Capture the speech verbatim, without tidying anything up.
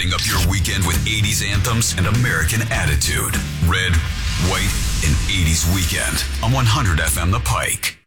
Lighting up your weekend with eighties anthems and American attitude. Red, White, and eighties Weekend on one hundred F M The Pike.